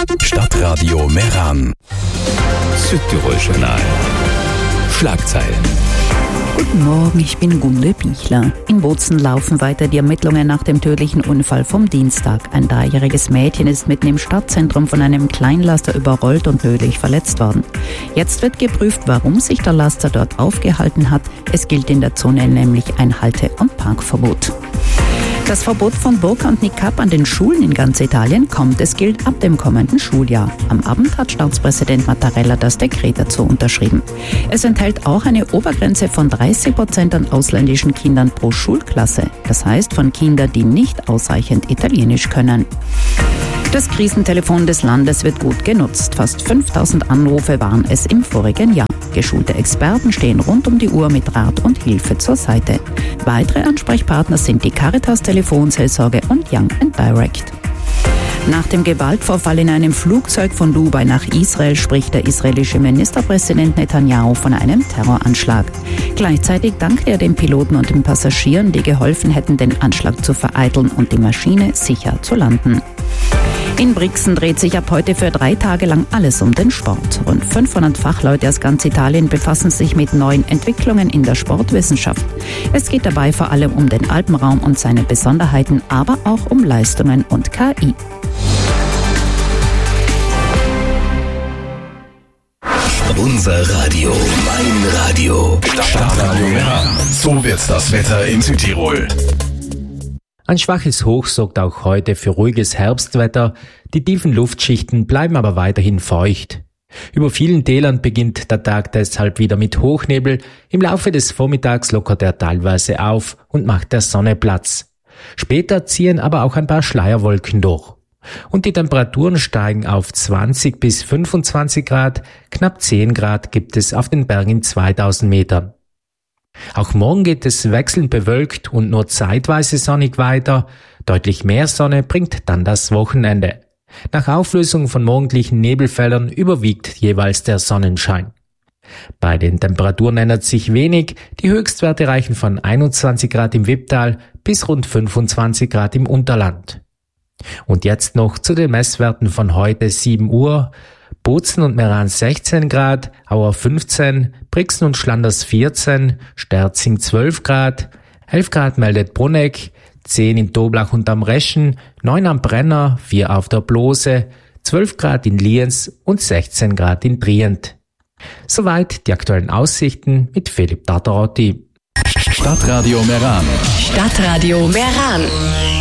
Stadtradio Meran. Südtirol Journal. Schlagzeilen. Guten Morgen, ich bin Gunde Bichler. In Bozen laufen weiter die Ermittlungen nach dem tödlichen Unfall vom Dienstag. Ein 3-jähriges Mädchen ist mitten im Stadtzentrum von einem Kleinlaster überrollt und tödlich verletzt worden. Jetzt wird geprüft, warum sich der Laster dort aufgehalten hat. Es gilt in der Zone nämlich ein Halte- und Parkverbot. Das Verbot von Burka und Niqab an den Schulen in ganz Italien kommt. Es gilt ab dem kommenden Schuljahr. Am Abend hat Staatspräsident Mattarella das Dekret dazu unterschrieben. Es enthält auch eine Obergrenze von 30% an ausländischen Kindern pro Schulklasse. Das heißt von Kindern, die nicht ausreichend Italienisch können. Das Krisentelefon des Landes wird gut genutzt. Fast 5000 Anrufe waren es im vorigen Jahr. Geschulte Experten stehen rund um die Uhr mit Rat und Hilfe zur Seite. Weitere Ansprechpartner sind die Caritas Telefonseelsorge und Young & Direct. Nach dem Gewaltvorfall in einem Flugzeug von Dubai nach Israel spricht der israelische Ministerpräsident Netanyahu von einem Terroranschlag. Gleichzeitig dankt er den Piloten und den Passagieren, die geholfen hätten, den Anschlag zu vereiteln und die Maschine sicher zu landen. In Brixen dreht sich ab heute für 3 Tage lang alles um den Sport. Rund 500 Fachleute aus ganz Italien befassen sich mit neuen Entwicklungen in der Sportwissenschaft. Es geht dabei vor allem um den Alpenraum und seine Besonderheiten, aber auch um Leistungen und KI. Unser Radio, mein Radio. Stadtradio Meran. So wird das Wetter in Südtirol. Ein schwaches Hoch sorgt auch heute für ruhiges Herbstwetter. Die tiefen Luftschichten bleiben aber weiterhin feucht. Über vielen Tälern beginnt der Tag deshalb wieder mit Hochnebel. Im Laufe des Vormittags lockert er teilweise auf und macht der Sonne Platz. Später ziehen aber auch ein paar Schleierwolken durch. Und die Temperaturen steigen auf 20 bis 25 Grad. Knapp 10 Grad gibt es auf den Bergen 2000 Metern. Auch morgen geht es wechselnd bewölkt und nur zeitweise sonnig weiter. Deutlich mehr Sonne bringt dann das Wochenende. Nach Auflösung von morgendlichen Nebelfeldern überwiegt jeweils der Sonnenschein. Bei den Temperaturen ändert sich wenig. Die Höchstwerte reichen von 21 Grad im Wipptal bis rund 25 Grad im Unterland. Und jetzt noch zu den Messwerten von heute 7 Uhr. Bozen und Meran 16 Grad, Auer 15, Brixen und Schlanders 14, Sterzing 12 Grad, 11 Grad meldet Brunegg, 10 in Toblach und am Reschen, 9 am Brenner, 4 auf der Blose, 12 Grad in Lienz und 16 Grad in Trient. Soweit die aktuellen Aussichten mit Philipp Tartarotti. Stadtradio Meran. Stadtradio Meran.